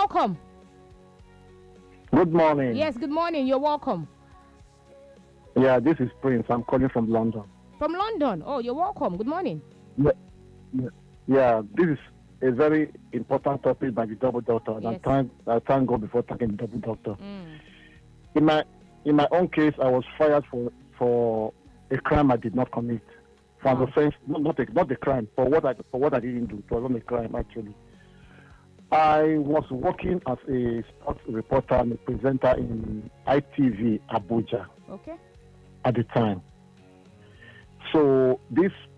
welcome. Good morning. Yes, good morning. You're welcome. Yeah, this is Prince. I'm calling from London. From London. Oh, you're welcome. Good morning. Yeah, this is a very important topic by the double doctor. And Yes. I thank God before thanking the double doctor. In my own case, I was fired for a crime I did not commit. For an offense, not a crime, for what I didn't do. It was not a crime actually. I was working as a sports reporter and a presenter in ITV Abuja Okay. at the time. So this